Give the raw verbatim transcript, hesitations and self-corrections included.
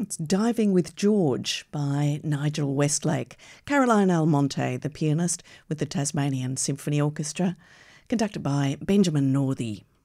It's Diving with George by Nigel Westlake. Caroline Almonte, the pianist, with the Tasmanian Symphony Orchestra, conducted by Benjamin Northey.